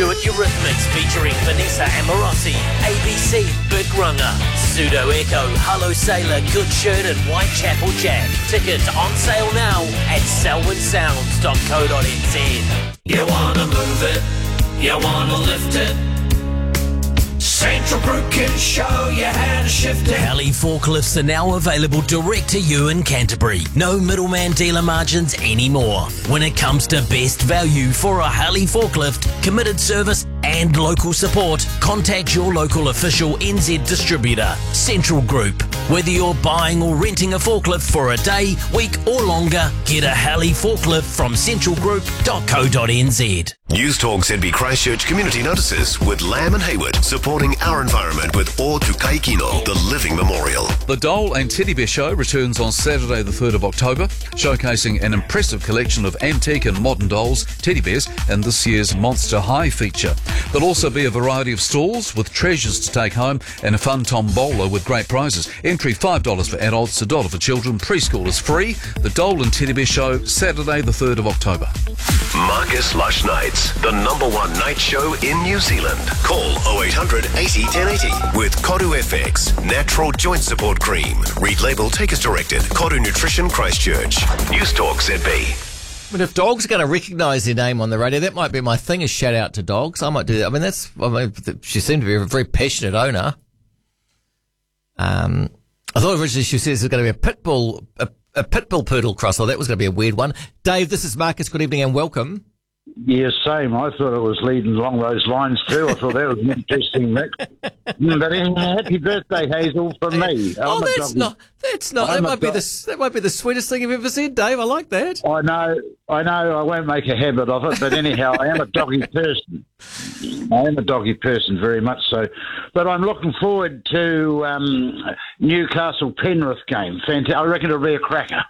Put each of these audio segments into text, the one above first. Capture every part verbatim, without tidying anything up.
Stewart Eurythmics featuring Vanessa Amorosi, A B C, Big Runner, Pseudo Echo, Hello Sailor, Good Shirt and Whitechapel Jack. Tickets on sale now at selwyn sounds dot co dot n z. You wanna move it, you wanna lift it. Central Group can show you how to shift it. Halley forklifts are now available direct to you in Canterbury. No middleman dealer margins anymore. When it comes to best value for a Halley forklift, committed service and local support, contact your local official N Z distributor, Central Group. Whether you're buying or renting a forklift for a day, week or longer, get a Halley forklift from central group dot co dot n z. News Talk Z B Christchurch Community Notices with Lamb and Hayward, supporting our environment with O Tukaikino, the living memorial. The Dole and Teddy Bear Show returns on Saturday the third of October, showcasing an impressive collection of antique and modern dolls, teddy bears, and this year's Monster High feature. There'll also be a variety of stalls with treasures to take home and a fun tombola with great prizes. Entry five dollars for adults, a dollar for children. Preschool is free. The Dole and Teddy Bear Show, Saturday the third of October. Marcus Lush Nights, the number one night show in New Zealand. Call oh eight hundred eighty ten eighty with Kodu F X, Natural Joint Support Cream. Read label, take as directed. Kodu Nutrition Christchurch. News Talk Z B. But if dogs are going to recognise their name on the radio, that might be my thing, is shout out to dogs. I might do that. I mean, that's, I mean, she seemed to be a very passionate owner. Um, I thought originally she says there's going to be a pit bull, a, a pit bull poodle cross. Oh, that was going to be a weird one. Dave, this is Marcus. Good evening and welcome. Yeah, same. I thought it was leading along those lines too. I thought that was an interesting mix. But anyway, happy birthday, Hazel, from me. Oh, I'm that's not. That's not. That I'm a might be dog- the. That might be the sweetest thing you've ever said, Dave. I like that. I know, I know. I won't make a habit of it, but anyhow, I am a doggy person. I am a doggy person, very much so. But I'm looking forward to um, Newcastle Penrith game. Fantastic. I reckon it'll be a cracker.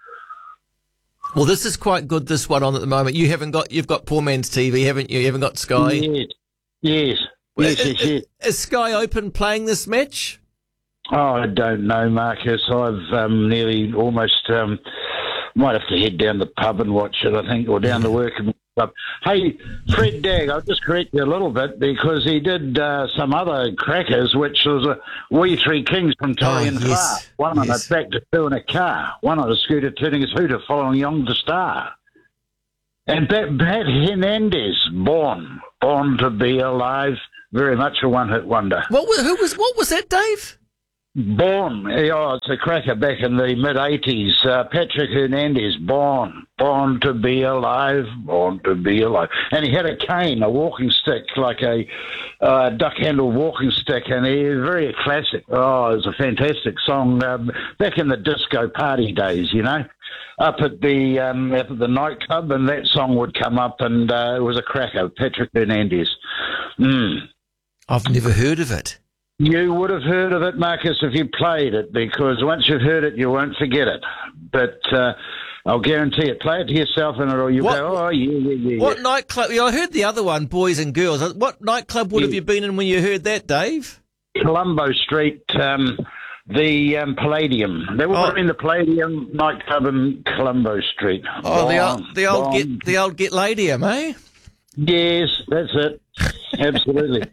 Well, this is quite good. This one on at the moment. You haven't got. You've got poor man's T V, haven't you? You haven't got Sky. Yes, yes, Well, yes, is, yes, yes. is Sky Open playing this match? Oh, I don't know, Marcus. I've um, nearly almost um, might have to head down the pub and watch it, I think, or down the working club. Hey, Fred Dagg, I'll just correct you a little bit because he did uh, some other crackers, which was a We Three Kings from Torrey and Oh, yes, Far. One on yes. a tractor, two in a car. One on a scooter, turning his hooter, following Yonder Star. And Pat, Pat Hernandez, born, born to be alive, very much a one-hit wonder. What was, who was? What was that, Dave? Born, oh, it's a cracker back in the mid-eighties. Uh, Patrick Hernandez, born, born to be alive, born to be alive. And he had a cane, a walking stick, like a uh, duck-handled walking stick, and he was very classic. Oh, it was a fantastic song um, back in the disco party days, you know, up at the um, up at the nightclub, and that song would come up, and uh, it was a cracker, Patrick Hernandez. Mm. I've never heard of it. You would have heard of it, Marcus, if you played it, because once you've heard it, you won't forget it. But uh, I'll guarantee it. Play it to yourself, and it'll, you'll What- go, oh, yeah, yeah, yeah. What yeah. nightclub? Yeah, I heard the other one, Boys and Girls. What nightclub would have Yeah. you been in when you heard that, Dave? Colombo Street, um, the um, Palladium. They would Oh. have been the Palladium nightclub in Colombo Street. Oh, the Bon, old, the old bon. get, the old get ladium, eh? Yes, that's it. Absolutely.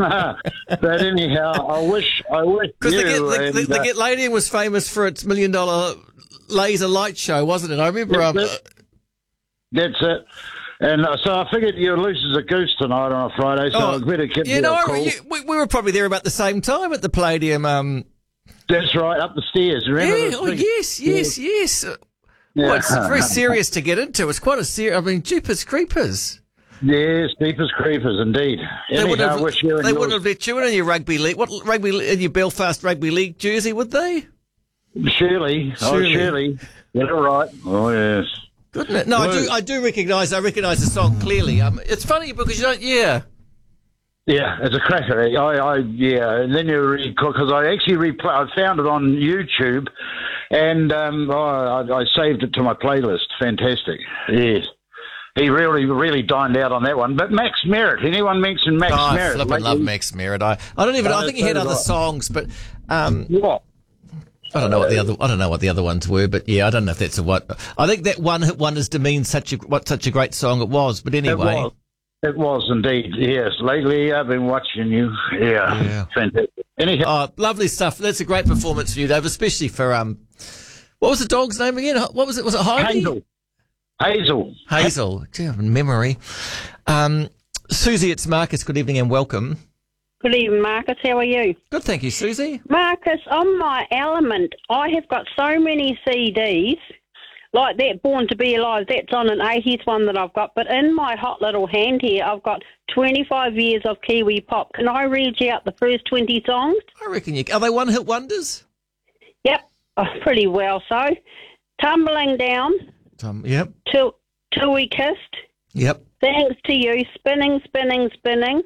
But anyhow, I wish, I wish Because you the, Get- the, and, the, the uh, Get Ladium was famous for its million dollar laser light show, wasn't it? I remember. Um, That's it. That's it. And uh, so I figured you're loose as a goose tonight on a Friday, so oh, I'd better give you you know, a I call. re- you- we, we were probably there about the same time at the Palladium. Um, That's right, up the stairs. Remember? yeah, the oh, thing? yes, yes, yes. Uh, Yeah. Well, it's very serious to get into. It's quite a serious. I mean, jeepers creepers. Yes, Deepers Creepers, indeed. They Anyhow, would I have. wish you and They yours- wouldn't have let you in your rugby league. What rugby in your Belfast rugby league jersey? Would they? Surely, oh, Surely. surely. You're right. Oh, yes. Couldn't it? No, I Blue. do. I do recognise. I recognise the song clearly. Um, it's funny because you don't. Yeah. Yeah, it's a cracker. I, I, yeah, and then you re because I actually replay. I found it on YouTube, and um, oh, I, I saved it to my playlist. Fantastic. Yes, he really, really dined out on that one. But Max Merritt. Anyone mention Max Oh, I Merritt? flippin' lately? love Max Merritt. I, I don't even. I No, think he had so other did I. songs, but um, What? I don't know what the other. I don't know what the other ones were, but yeah, I don't know if that's a what. I think that one hit wonders demeans such a what such a great song it was. But anyway, It was. It was indeed, yes. Lately, I've been watching you. Yeah, Yeah. fantastic. Anyhow, Oh, lovely stuff. That's a great performance for you, Dave, especially for, um, what was the dog's name again? What was it? Was it Heidi? Hazel. Hazel. Hazel. Gee, memory. Um, Susie, it's Marcus. Good evening and welcome. Good evening, Marcus. How are you? Good, thank you, Susie. Marcus, on my element, I have got so many C Ds, like that Born to Be Alive, that's on an eighties one that I've got, but in my hot little hand here, I've got twenty-five years of Kiwi pop. Can I read you out the first twenty songs? I reckon you... Are they one-hit wonders? Yep, oh, pretty well so. Tumbling Down, Um, yep, Till, Till We Kissed, yep. Thanks to You, Spinning, Spinning, Spinning,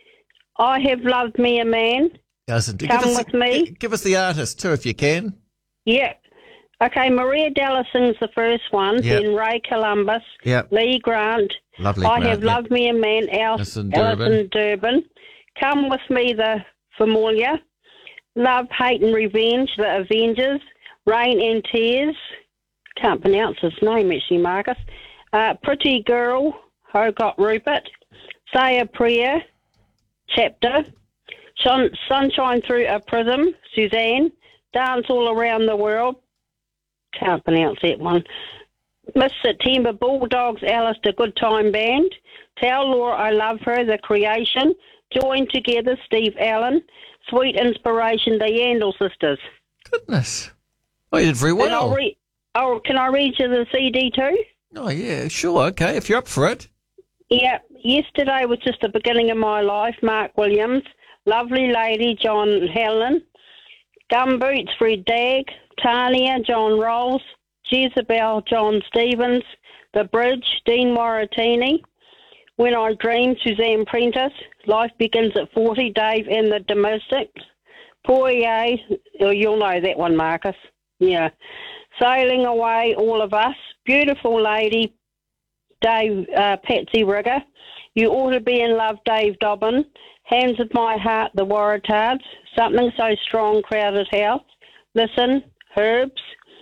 I Have Loved Me a Man, Doesn't give Come us, With Me. Give us the artist too, if you can. Yep. Okay, Maria Della sings the first one, Yep. then Ray Columbus, Yep. Lee Grant, Lovely. I Grant, Have yep. Loved Me a Man, Al- Alison Alison Durbin. Durbin, Come With Me, The Familiar, Love, Hate and Revenge, The Avengers, Rain and Tears, can't pronounce his name actually, Marcus, uh, Pretty Girl, Ho Got Rupert, Say a Prayer, Chapter, Sun- Sunshine Through a Prism, Suzanne, Dance All Around the World, can't pronounce that one, Miss September, Bulldogs, Alice, The Good Time Band, Tell Laura I Love Her, The Creation, Join Together, Steve Allen, Sweet Inspiration, The Yandel Sisters. Goodness. Oh, you did very And I'll well. re- oh, can I read you the C D too? Oh, yeah, sure. Okay, if you're up for it. Yeah, yesterday was just the beginning of my life, Mark Williams, Lovely Lady, John Helen, Gumboots, Fred Dagg, Tania, John Rolls, Jezebel, John Stevens, The Bridge, Dean Moratini, When I Dream, Suzanne Prentice, Life Begins at forty, Dave and the Domestics, Poirier, oh, you'll know that one, Marcus, yeah, Sailing Away, All of Us, Beautiful Lady, Dave, uh, Patsy Rigger, You Ought to Be in Love, Dave Dobbin, Hands of My Heart, The Waratahs, Something So Strong, Crowded House, Listen, Herbs,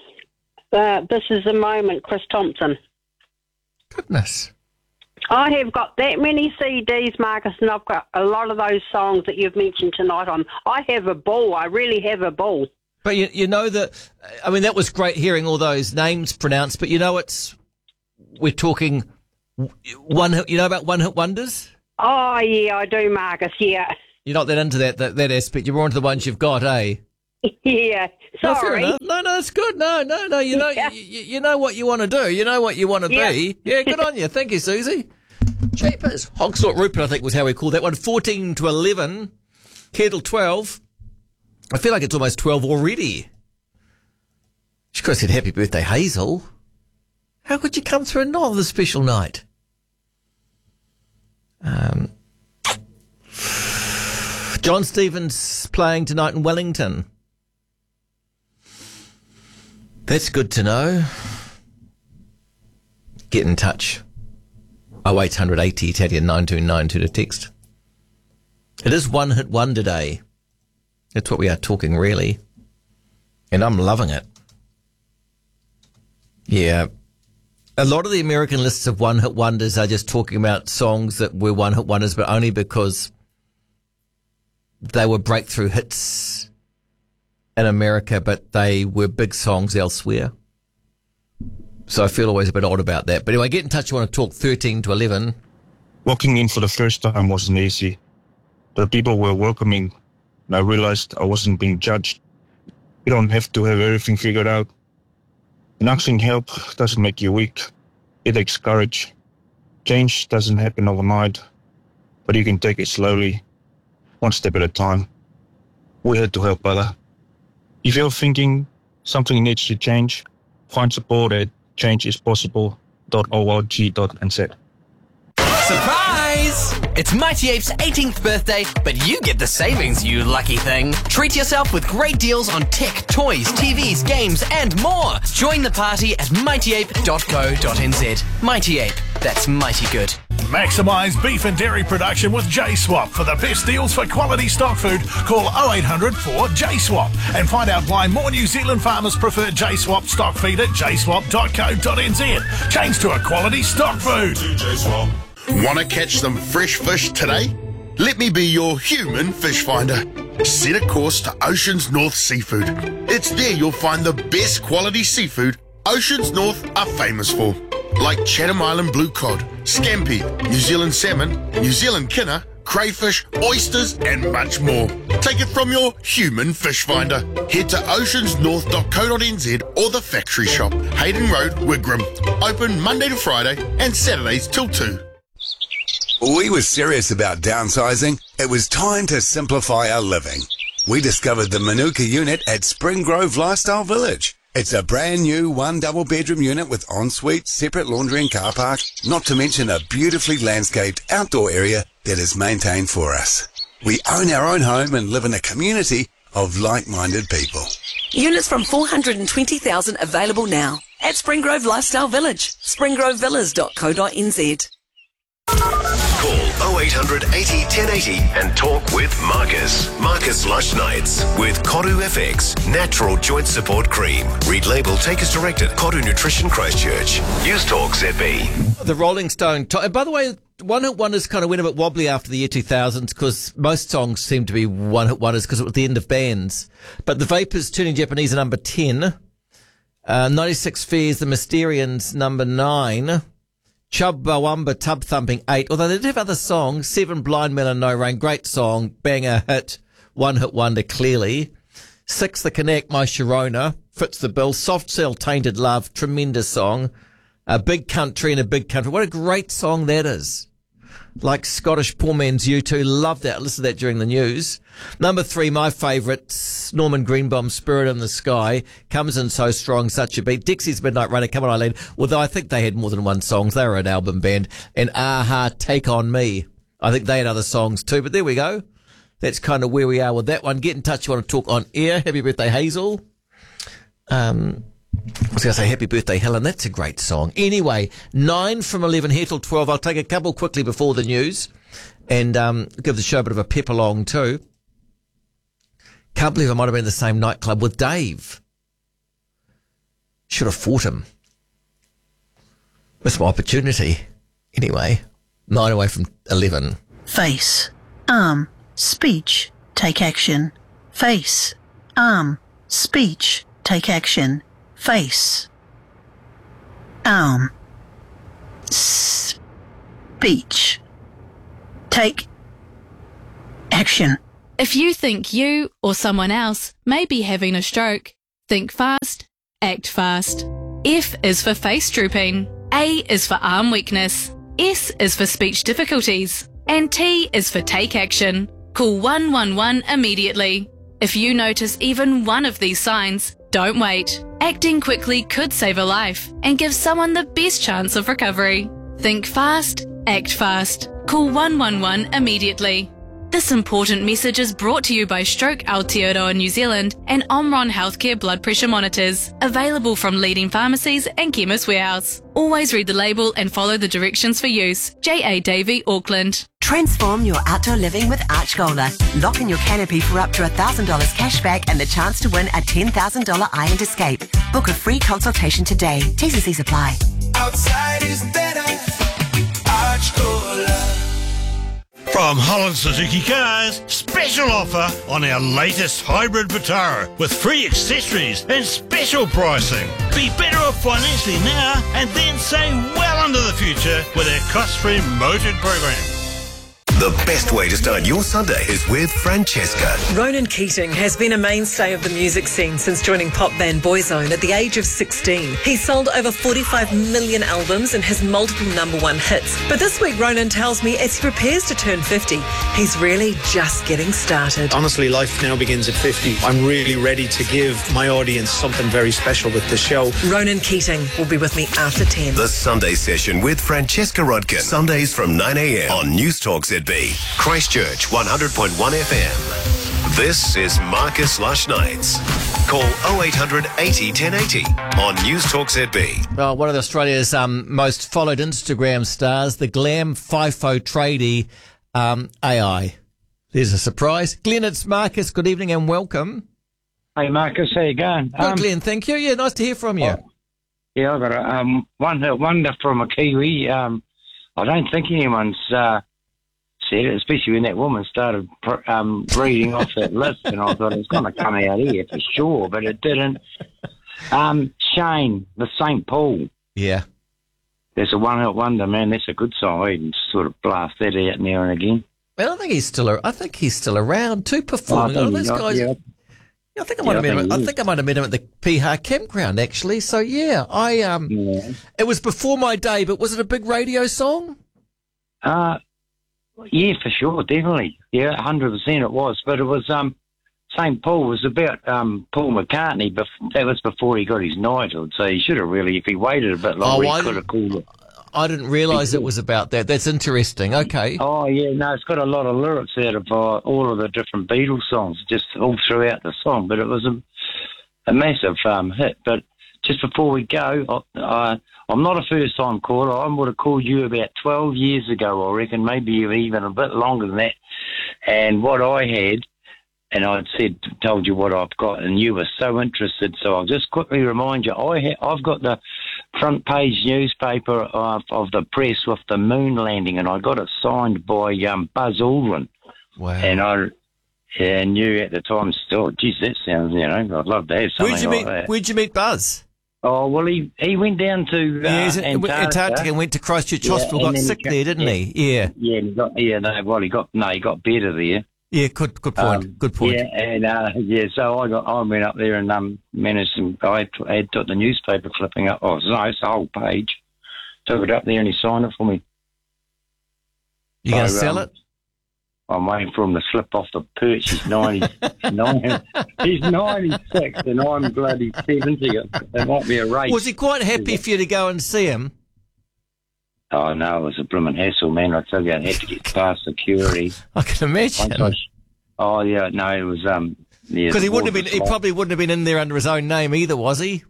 uh, This Is the Moment, Chris Thompson. Goodness. I have got that many C Ds, Marcus, and I've got a lot of those songs that you've mentioned tonight on. I have a ball. I really have a ball. But you, you know that, I mean, that was great hearing all those names pronounced, but you know it's, we're talking one hit, you know about one-hit wonders? Oh, yeah, I do, Marcus, yeah. You're not that into that, that, that aspect. You're more into the ones you've got, eh? Yeah, No, fair sorry. enough. No, no, it's good. No, no, no. You know, Yeah. you, you know what you want to do. You know what you want to Yeah. be. Yeah, good on you. Thank you, Susie. Jeepers. Hogsort Rupert, I think, was how we called that one. fourteen to eleven. Kettle twelve. I feel like it's almost twelve already. She could have said happy birthday, Hazel. How could you come through another special night? Um, John Stevens playing tonight in Wellington. That's good to know. Get in touch. oh eight hundred eighty Italian nine two nine two to text. It is one hit wonder day. That's what we are talking really. And I'm loving it. Yeah. A lot of the American lists of one hit wonders are just talking about songs that were one hit wonders, but only because they were breakthrough hits in America, but they were big songs elsewhere. So I feel always a bit odd about that. But anyway, get in touch. You want to talk thirteen to eleven. Walking in for the first time wasn't easy. The people were welcoming, and I realized I wasn't being judged. You don't have to have everything figured out. And asking help doesn't make you weak. It takes courage. Change doesn't happen overnight, but you can take it slowly, one step at a time. We're here to help other. If you're thinking something needs to change, find support at change is possible dot org dot n z. Surprise! It's Mighty Ape's eighteenth birthday, but you get the savings, you lucky thing. Treat yourself with great deals on tech, toys, T Vs, games, and more. Join the party at mighty ape dot co dot n z. Mighty Ape, that's mighty good. Maximise beef and dairy production with J Swap. For the best deals for quality stock food, call oh eight hundred four J swap and find out why more New Zealand farmers prefer J Swap stock feed at j swap dot co dot n z. Change to a quality stock food. J Swap. Want to catch some fresh fish today? Let me be your human fish finder. Set a course to Oceans North Seafood. It's there you'll find the best quality seafood Oceans North are famous for, like Chatham Island blue cod, scampi, New Zealand salmon, New Zealand kinner, crayfish, oysters and much more. Take it from your human fish finder. Head to oceans north dot co dot n z or the factory shop, Hayden Road, Wigram. Open Monday to Friday and Saturdays till two. We were serious about downsizing. It was time to simplify our living. We discovered the Manuka unit at Spring Grove Lifestyle Village. It's a brand new one double bedroom unit with ensuite, separate laundry and car park, not to mention a beautifully landscaped outdoor area that is maintained for us. We own our own home and live in a community of like-minded people. Units from four hundred twenty thousand available now at Spring Grove Lifestyle Village, spring grove villas dot co dot n z. Call oh eight hundred eighty, ten eighty and talk with Marcus. Marcus Lush Nights with Koru F X, Natural Joint Support Cream. Read label, take as directed. Koru Nutrition Christchurch. News Talk Z B. The Rolling Stone. To- by the way, one-hit wonders kind of went a bit wobbly after the year two thousands because most songs seem to be one-hit wonders because it was the end of bands. But the Vapors turning Japanese at number ten. Uh, ninety-six Fears, The Mysterians, number nine. Chubbawamba Tub Thumping, eight. Although they did have other songs. Seven, Blind Melon, No Rain. Great song. Banger hit. One-hit wonder, clearly. Six, The Connect, My Sharona. Fits the bill. Soft Cell, Tainted Love. Tremendous song. A Big Country and a Big Country. What a great song that is. Like Scottish Poor Man's U two. Love that. Listen to that during the news. Number three, my favourite, Norman Greenbaum, Spirit in the Sky. Comes in so strong, such a beat. Dixie's Midnight Runner, Come On Eileen. Although I think they had more than one songs. They were an album band. And Aha, Take On Me. I think they had other songs too. But there we go. That's kind of where we are with that one. Get in touch if you want to talk on air. Happy birthday, Hazel. Um... I was going to say happy birthday, Helen. That's a great song. Anyway, nine from eleven here till twelve. I'll take a couple quickly before the news and um, give the show a bit of a pep along too. Can't believe I might have been in the same nightclub with Dave. Should have fought him. Missed my opportunity. Anyway, nine away from eleven. Face, arm, speech, take action. Face, arm, speech, take action. Face, arm, speech, take action. If you think you or someone else may be having a stroke, think fast, act fast. F is for face drooping, A is for arm weakness, S is for speech difficulties, and T is for take action. Call one one one immediately. If you notice even one of these signs, don't wait. Acting quickly could save a life and give someone the best chance of recovery. Think fast, act fast. Call one one one immediately. This important message is brought to you by Stroke Aotearoa New Zealand and Omron Healthcare blood pressure monitors, available from leading pharmacies and Chemist Warehouse. Always read the label and follow the directions for use. J A Davey, Auckland. Transform your outdoor living with Archgola. Lock in your canopy for up to one thousand dollars cash back and the chance to win a ten thousand dollars Island Escape. Book a free consultation today. T's and C's apply. Outside is better. Archgola. From Holland Suzuki Cars, special offer on our latest hybrid Vitara with free accessories and special pricing. Be better off financially now and then save well into the future with our cost-free motored program. The best way to start your Sunday is with Francesca. Ronan Keating has been a mainstay of the music scene since joining pop band Boyzone at the age of sixteen. He's sold over forty-five million albums and has multiple number one hits. But this week, Ronan tells me as he prepares to turn fifty, he's really just getting started. Honestly, life now begins at fifty. I'm really ready to give my audience something very special with the show. Ronan Keating will be with me after ten. The Sunday Session with Francesca Rodkin. Sundays from nine a.m. on News Talk Z B. Christchurch one hundred point one F M. This is Marcus Lush Nights. Call oh eight hundred eighty, ten eighty on News Talk Z B. Well, one of Australia's um, most followed Instagram stars, the glam FIFO tradie um, A I. There's a surprise. Glenn, it's Marcus. Good evening and welcome. Hey, Marcus, how you going? Good, um, Glenn, thank you. Yeah, nice to hear from you. Oh, yeah, I've got a um, one hit wonder from a Kiwi. Um, I don't think anyone's uh, said it, especially when that woman started pr- um, reading off that list, and I thought it was going to come out here for sure, but it didn't. Um, Shane, the Saint Paul. Yeah. That's a one-hit wonder, man. That's a good song. I can sort of blast that out now and again. Man, I think he's still. A, I think he's still around too, performing. I Oh, think this he- guy's. yeah. I think I Yeah, might have I met him. think I he think I might have met him at the P H A campground, actually. So yeah, I um, it was before my day, but was it a big radio song? Uh, yeah, for sure, definitely. Yeah, one hundred percent it was. But it was, um, Saint Paul was about um, Paul McCartney. Bef- that was before he got his knighthood, so he should have really, if he waited a bit longer, Oh, I he could have called it. I didn't realise it was about that. That's interesting. Okay. Oh, yeah, no, it's got a lot of lyrics out of uh, all of the different Beatles songs, just all throughout the song. But it was a, a massive um, hit. But just before we go, I, I, I'm not a first-time caller. I would have called you about twelve years ago, I reckon, maybe even a bit longer than that. And what I had, and I'd said, told you what I've got, and you were so interested. So I'll just quickly remind you, I ha- I've got the front page newspaper of, of the press with the moon landing, and I got it signed by um, Buzz Aldrin. Wow. And I yeah, knew at the time, still, geez, that sounds, you know, I'd love to have something Where'd you like meet? that. Where'd you meet Buzz? Oh, well, he, he went down to uh, yeah, he's in, Antarctica. Antarctica and went to Christchurch Yeah, Hospital. and Got then sick he there, got- didn't he? Yeah. Yeah, he got, yeah, no, well, he got, no, he got better there. Yeah, good, good point. Um, good point. Yeah, and uh, yeah, so I got, I went up there and um, managed some. I had, I had got the newspaper clipping up. Oh, no, it's the whole page. Took it up there and he signed it for me. You going to So, sell um, it? I'm waiting for him to slip off the perch. He's ninety, nine, he's ninety-six, and I'm bloody seventy. There might be a race. Was he quite happy for you to go and see him? Oh no, it was a blooming hassle, man. I tell you, I had to get past security. I can imagine. Once I sh- oh yeah, no, it was um. yeah, Because he the wouldn't have board been. He was like- probably wouldn't have been in there under his own name either, was he?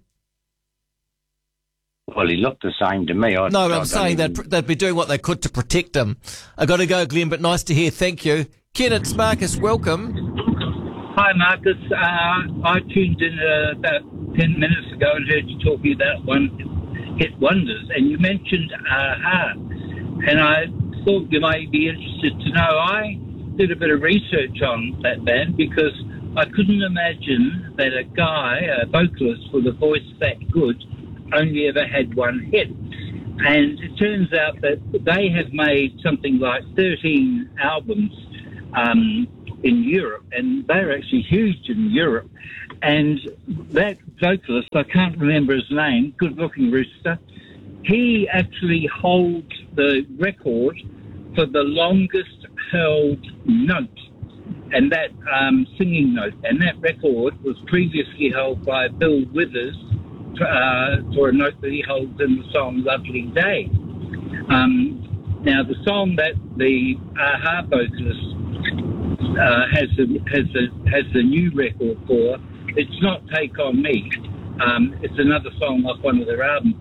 Well, he looked the same to me. I, No, but I I'm don't saying even- they'd, they'd be doing what they could to protect him. I got to go, Glenn, but nice to hear. Thank you. Ken, it's Marcus. Welcome. Hi, Marcus. Uh, I tuned in uh, about ten minutes ago and heard you talking about one hit wonders, and you mentioned A-ha, and I thought you might be interested to know. I did a bit of research on that band because I couldn't imagine that a guy, a vocalist with a voice that good, only ever had one hit. And it turns out that they have made something like thirteen albums um, in Europe, and they're actually huge in Europe. And that vocalist, I can't remember his name, good-looking rooster, he actually holds the record for the longest held note, and that um, singing note. And that record was previously held by Bill Withers uh, for a note that he holds in the song Lovely Day. Um, now, the song that the A-ha vocalist uh, has, the, has, the, has the new record for, it's not Take On Me. Um, it's another song off one of their albums.